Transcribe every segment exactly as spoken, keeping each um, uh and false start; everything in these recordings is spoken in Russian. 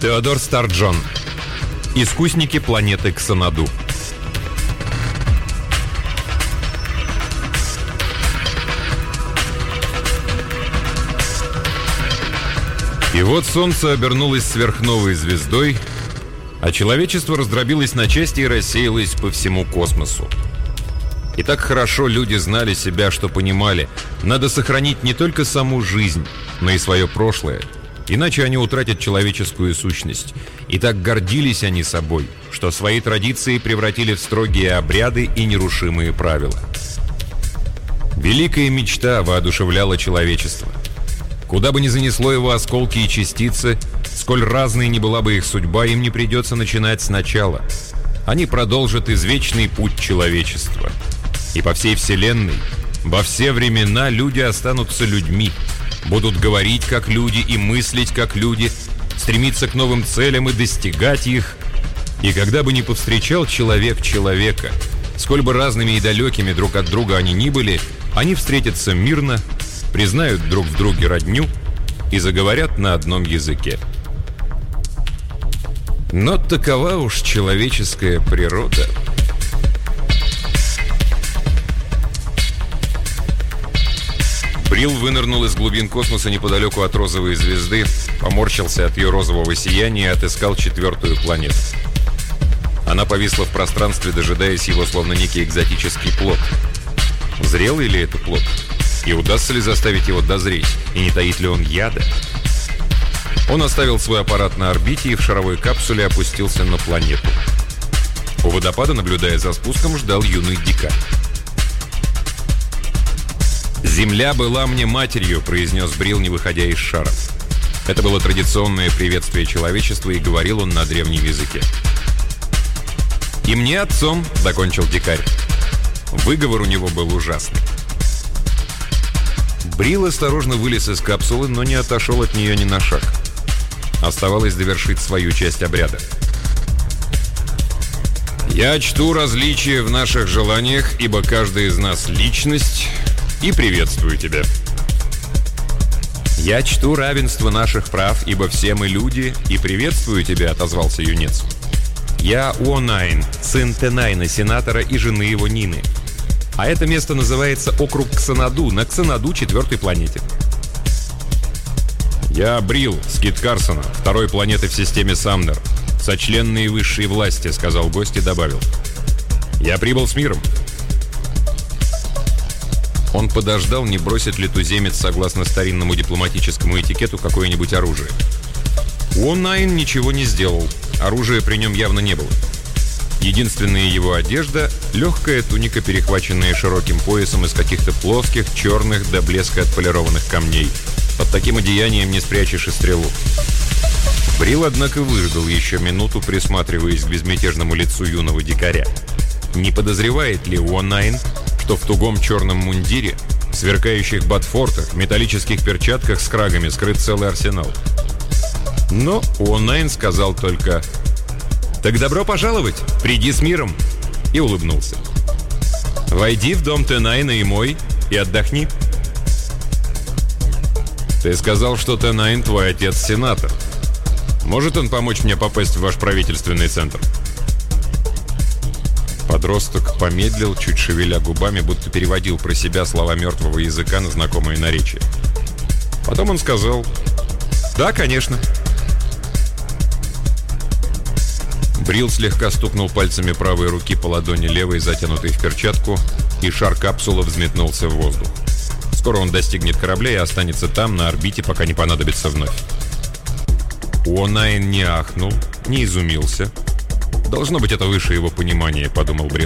Теодор Старджон. Искусники планеты Ксанаду. И вот Солнце обернулось сверхновой звездой, а человечество раздробилось на части и рассеялось по всему космосу. И так хорошо люди знали себя, что понимали, надо сохранить не только саму жизнь, но и свое прошлое, иначе они утратят человеческую сущность. И так гордились они собой, что свои традиции превратили в строгие обряды и нерушимые правила. Великая мечта воодушевляла человечество. Куда бы ни занесло его осколки и частицы, сколь разной ни была бы их судьба, им не придется начинать сначала. Они продолжат извечный путь человечества. И по всей вселенной, во все времена люди останутся людьми, будут говорить как люди и мыслить как люди, стремиться к новым целям и достигать их. И когда бы ни повстречал человек человека, сколь бы разными и далекими друг от друга они ни были, они встретятся мирно, признают друг в друге родню и заговорят на одном языке. Но такова уж человеческая природа. Брил вынырнул из глубин космоса неподалеку от розовой звезды, поморщился от ее розового сияния и отыскал четвертую планету. Она повисла в пространстве, дожидаясь его, словно некий экзотический плод. Зрелый ли это плод? И удастся ли заставить его дозреть? И не таит ли он яда? Он оставил свой аппарат на орбите и в шаровой капсуле опустился на планету. У водопада, наблюдая за спуском, ждал юный дикарь. «Земля была мне матерью», — произнес Брил, не выходя из шара. Это было традиционное приветствие человечества, и говорил он на древнем языке. «И мне отцом», — закончил дикарь. Выговор у него был ужасный. Брил осторожно вылез из капсулы, но не отошел от нее ни на шаг. Оставалось довершить свою часть обряда. «Я чту различия в наших желаниях, ибо каждый из нас — личность, и приветствую тебя». «Я чту равенство наших прав, ибо все мы люди, и приветствую тебя», — отозвался юнец. «Я Уонайн, сын Тенайна, сенатора, и жены его Нины. А это место называется округ Ксанаду, на Ксанаду, четвертой планете». «Я Брил, скит Карсона, второй планеты в системе Самнер, сочленные высшие власти», — сказал гость и добавил. «Я прибыл с миром». Он подождал, не бросит ли туземец, согласно старинному дипломатическому этикету, какое-нибудь оружие. Уонайн ничего не сделал, оружия при нем явно не было. Единственная его одежда — легкая туника, перехваченная широким поясом из каких-то плоских, черных до блеска отполированных камней. Под таким одеянием не спрячешь и стрелу. Брил, однако, выждал еще минуту, присматриваясь к безмятежному лицу юного дикаря. Не подозревает ли Уонайн, что в тугом черном мундире, сверкающих ботфортах, металлических перчатках с крагами скрыт целый арсенал? Но Уонайн сказал только: «Так добро пожаловать, приди с миром», и улыбнулся. «Войди в дом Тенайна и мой, и отдохни». «Ты сказал, что Тенайн твой отец-сенатор. Может он помочь мне попасть в ваш правительственный центр?» Подросток помедлил, чуть шевеля губами, будто переводил про себя слова мертвого языка на знакомое наречие. Потом он сказал: «Да, конечно». Брил слегка стукнул пальцами правой руки по ладони левой, затянутой в перчатку, и шар капсулы взметнулся в воздух. Скоро он достигнет корабля и останется там, на орбите, пока не понадобится вновь. Уонайн не ахнул, не изумился. «Должно быть, это выше его понимания», — подумал Брил.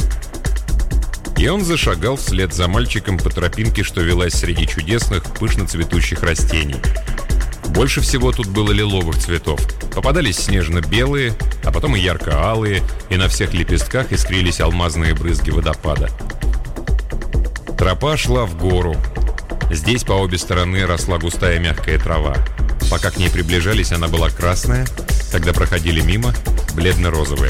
И он зашагал вслед за мальчиком по тропинке, что велась среди чудесных, пышно цветущих растений. Больше всего тут было лиловых цветов. Попадались снежно-белые, а потом и ярко-алые, и на всех лепестках искрились алмазные брызги водопада. Тропа шла в гору. Здесь по обе стороны росла густая мягкая трава. Пока к ней приближались, она была красная, когда проходили мимо — бледно-розовая.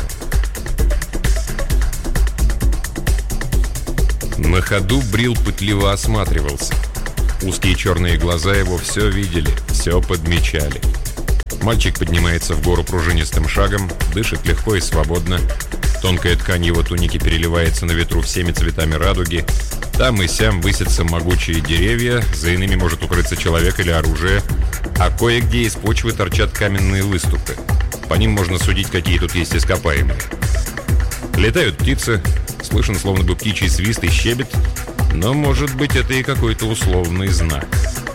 На ходу Брил пытливо осматривался. Узкие черные глаза его все видели, все подмечали. Мальчик поднимается в гору пружинистым шагом, дышит легко и свободно. Тонкая ткань его туники переливается на ветру всеми цветами радуги. Там и сям высятся могучие деревья, за иными может укрыться человек или оружие, а кое-где из почвы торчат каменные выступы. По ним можно судить, какие тут есть ископаемые. Летают птицы, слышен словно бы птичий свист и щебет, но, может быть, это и какой-то условный знак.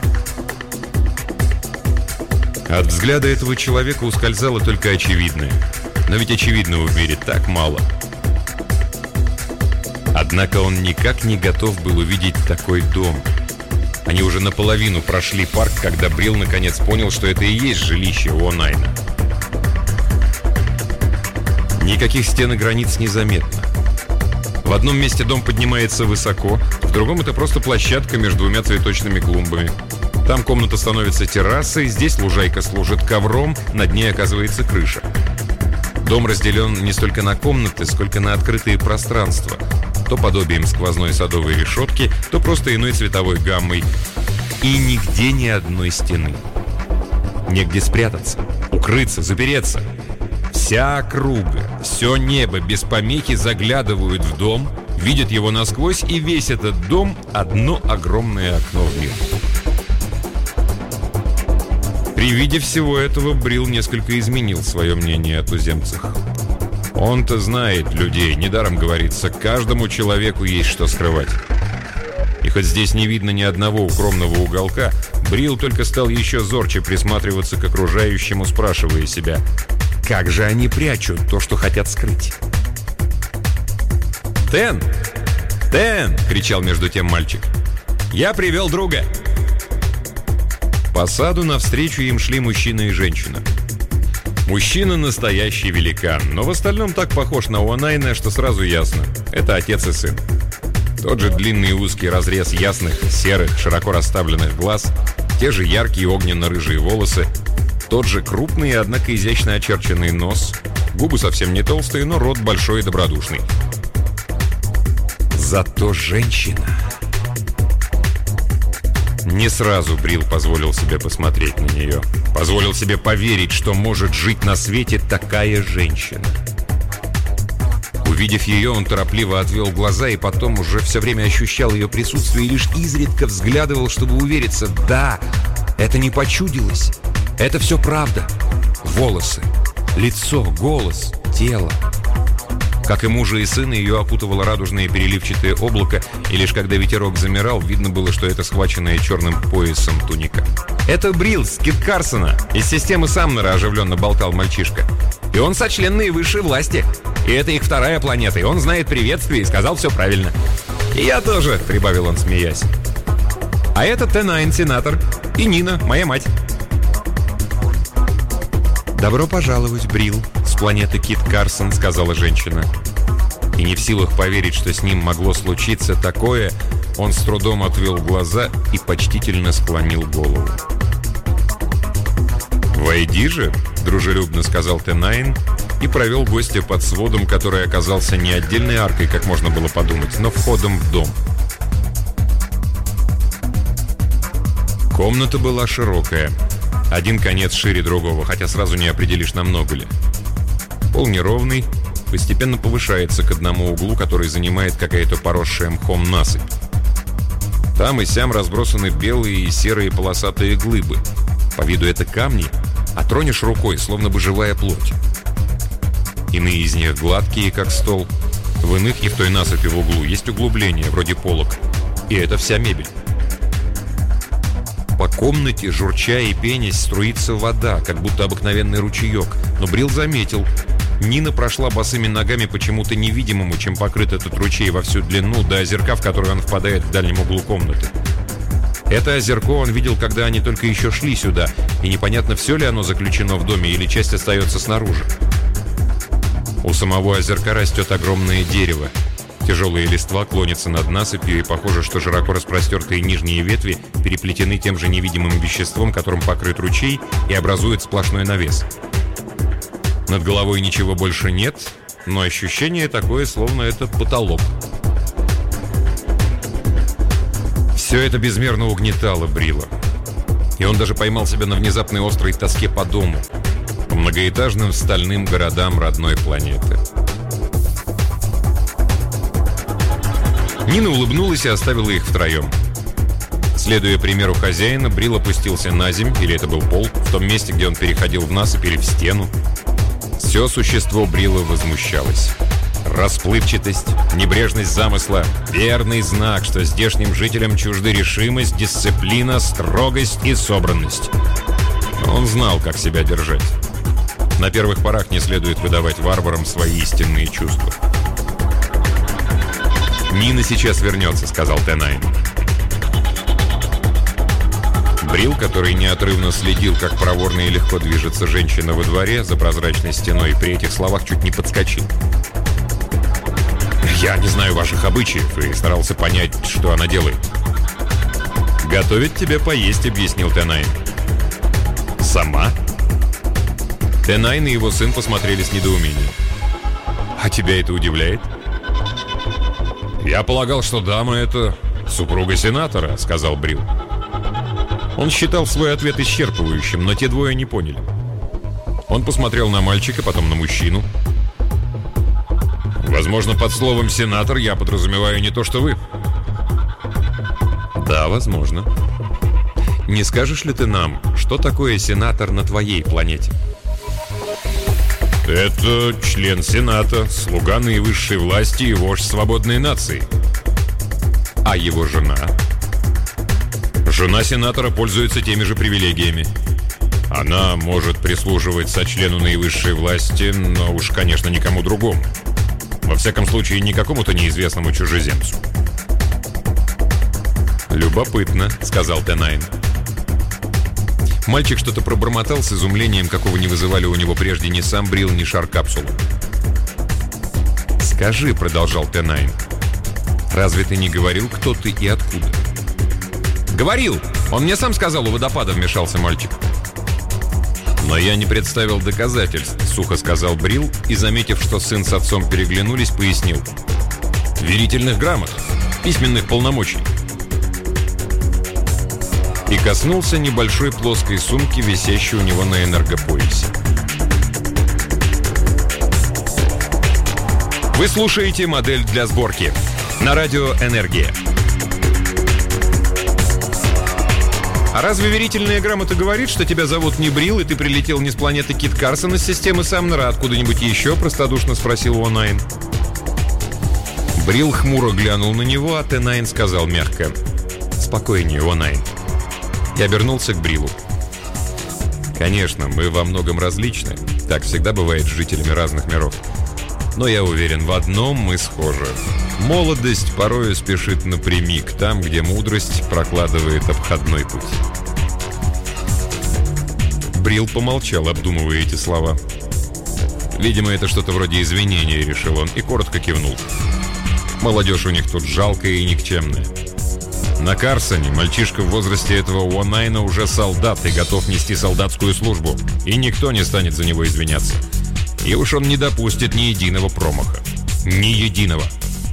От взгляда этого человека ускользало только очевидное. Но ведь очевидного в мире так мало. Однако он никак не готов был увидеть такой дом. Они уже наполовину прошли парк, когда Брил наконец понял, что это и есть жилище О'Найна. Никаких стен и границ незаметно. В одном месте дом поднимается высоко, в другом это просто площадка между двумя цветочными клумбами. Там комната становится террасой, здесь лужайка служит ковром, над ней оказывается крыша. Дом разделен не столько на комнаты, сколько на открытые пространства. То подобием сквозной садовой решетки, то просто иной цветовой гаммой. И нигде ни одной стены. Негде спрятаться, укрыться, запереться. Вся округа, все небо без помехи заглядывают в дом, видят его насквозь, и весь этот дом — одно огромное окно в мир. При виде всего этого Брил несколько изменил свое мнение о туземцах. Он-то знает людей, недаром говорится, каждому человеку есть что скрывать. И хоть здесь не видно ни одного укромного уголка, Брил только стал еще зорче присматриваться к окружающему, спрашивая себя, как же они прячут то, что хотят скрыть. «Тен! Тен!» — кричал между тем мальчик. «Я привел друга!» По саду навстречу им шли мужчина и женщина. Мужчина настоящий великан, но в остальном так похож на О'Найна, что сразу ясно – это отец и сын. Тот же длинный и узкий разрез ясных, серых, широко расставленных глаз, те же яркие огненно-рыжие волосы, тот же крупный, однако изящно очерченный нос, губы совсем не толстые, но рот большой и добродушный. Зато женщина... Не сразу Брил позволил себе посмотреть на нее. Позволил себе поверить, что может жить на свете такая женщина. Увидев ее, он торопливо отвел глаза и потом уже все время ощущал ее присутствие и лишь изредка взглядывал, чтобы увериться: да, это не почудилось, это все правда. Волосы, лицо, голос, тело. Как и мужа и сына, ее окутывало радужное переливчатое облако, и лишь когда ветерок замирал, видно было, что это схваченная черным поясом туника. «Это Брил с Кит Карсона, из системы Самнера», — оживленно болтал мальчишка. «И он сочлен наивысшей власти. И это их вторая планета, и он знает приветствие и сказал все правильно». «И я тоже», — прибавил он, смеясь. «А это Тенайн, сенатор, и Нина, моя мать». «Добро пожаловать, Брил, с планеты Кит Карсон», — сказала женщина. И не в силах поверить, что с ним могло случиться такое, он с трудом отвел глаза и почтительно склонил голову. «Войди же», — дружелюбно сказал Тенайн и провел гостя под сводом, который оказался не отдельной аркой, как можно было подумать, но входом в дом. Комната была широкая. Один конец шире другого, хотя сразу не определишь, намного ли. Пол неровный, постепенно повышается к одному углу, который занимает какая-то поросшая мхом насыпь. Там и сям разбросаны белые и серые полосатые глыбы. По виду это камни, а тронешь рукой, словно бы живая плоть. Иные из них гладкие, как стол. В иных и в той насыпи в углу есть углубления, вроде полок. И это вся мебель. По комнате, журча и пенясь, струится вода, как будто обыкновенный ручеек. Но Брил заметил. Нина прошла босыми ногами почему-то невидимому, чем покрыт этот ручей во всю длину, до озерка, в который он впадает в дальнем углу комнаты. Это озерко он видел, когда они только еще шли сюда, и непонятно, все ли оно заключено в доме или часть остается снаружи. У самого озерка растет огромное дерево. Тяжелые листва клонятся над насыпью, и похоже, что широко распростертые нижние ветви переплетены тем же невидимым веществом, которым покрыт ручей, и образуют сплошной навес. Над головой ничего больше нет, но ощущение такое, словно это потолок. Все это безмерно угнетало Брила. И он даже поймал себя на внезапной острой тоске по дому, по многоэтажным стальным городам родной планеты. Нина улыбнулась и оставила их втроем. Следуя примеру хозяина, Брил опустился на земь, или это был пол, в том месте, где он переходил в насыпь или в стену. Все существо Брила возмущалось. Расплывчатость, небрежность замысла — верный знак, что здешним жителям чужды решимость, дисциплина, строгость и собранность. Но он знал, как себя держать. На первых порах не следует выдавать варварам свои истинные чувства. «Нина сейчас вернется», — сказал Т-Найн. Брил, который неотрывно следил, как проворно и легко движется женщина во дворе за прозрачной стеной, при этих словах чуть не подскочил. «Я не знаю ваших обычаев», и старался понять, что она делает. «Готовит тебе поесть», — объяснил Т-Найн. «Сама?» Т-Найн и его сын посмотрели с недоумением. «А тебя это удивляет?» «Я полагал, что дама — это супруга сенатора», — сказал Брил. Он считал свой ответ исчерпывающим, но те двое не поняли. Он посмотрел на мальчика, потом на мужчину. «Возможно, под словом «сенатор» я подразумеваю не то, что вы». «Да, возможно. Не скажешь ли ты нам, что такое сенатор на твоей планете?» «Это член Сената, слуга наивысшей власти и вождь свободной нации». «А его жена?» «Жена сенатора пользуется теми же привилегиями. Она может прислуживать сочлену наивысшей власти, но уж, конечно, никому другому. Во всяком случае, не какому-то неизвестному чужеземцу». «Любопытно», — сказал Т-Найн. Мальчик что-то пробормотал с изумлением, какого не вызывали у него прежде ни сам Брил, ни шар капсулы. «Скажи», — продолжал Т-Найн, — «разве ты не говорил, кто ты и откуда?» «Говорил! Он мне сам сказал, у водопада», — вмешался мальчик. «Но я не представил доказательств», — сухо сказал Брил и, заметив, что сын с отцом переглянулись, пояснил. «Верительных грамот, письменных полномочий». И коснулся небольшой плоской сумки, висящей у него на энергопоясе. Вы слушаете «Модель для сборки» на радио «Энергия». А разве верительная грамота говорит, что тебя зовут не Брил, и ты прилетел не с планеты Кит Карсон из системы Самнера, а откуда-нибудь еще? Простодушно спросил О-Найн. Брил хмуро глянул на него, а Т-Найн сказал мягко: «Спокойнее, О-Найн». И обернулся к Брилу. «Конечно, мы во многом различны. Так всегда бывает с жителями разных миров. Но я уверен, в одном мы схожи. Молодость порою спешит напрямик, там, где мудрость прокладывает обходной путь». Брил помолчал, обдумывая эти слова. Видимо, это что-то вроде извинения, решил он, и коротко кивнул. Молодежь у них тут жалкая и никчемная. На Карсоне мальчишка в возрасте этого О-Найна уже солдат и готов нести солдатскую службу, и никто не станет за него извиняться. И уж он не допустит ни единого промаха. Ни единого.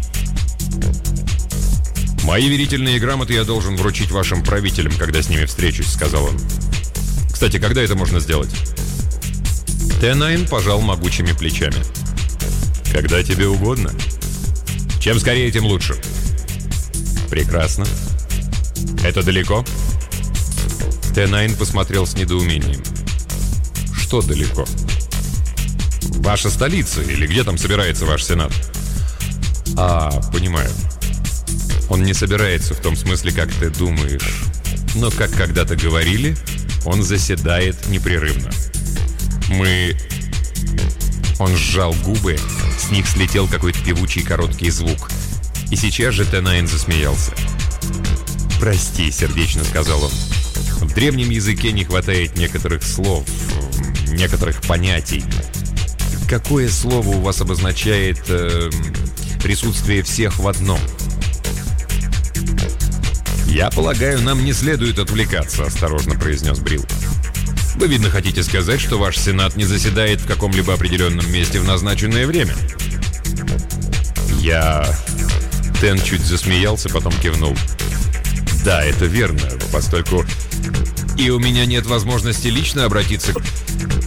«Мои верительные грамоты я должен вручить вашим правителям, когда с ними встречусь», — сказал он. «Кстати, когда это можно сделать?» Т-Найн пожал могучими плечами. «Когда тебе угодно. Чем скорее, тем лучше». «Прекрасно. Это далеко?» Т-Найн посмотрел с недоумением. «Что далеко?» «Ваша столица, или где там собирается ваш сенат?» «А, понимаю. Он не собирается в том смысле, как ты думаешь. Но, как когда-то говорили, он заседает непрерывно. Мы...» Он сжал губы, с них слетел какой-то певучий короткий звук. И сейчас же Т-Найн засмеялся. «Прости», — сердечно сказал он. «В древнем языке не хватает некоторых слов, некоторых понятий. Какое слово у вас обозначает э, присутствие всех в одном?» «Я полагаю, нам не следует отвлекаться», — осторожно произнес Брил. «Вы, видно, хотите сказать, что ваш сенат не заседает в каком-либо определенном месте в назначенное время?» «Я...» Тен чуть засмеялся, потом кивнул. «Да, это верно, поскольку И у меня нет возможности лично обратиться к...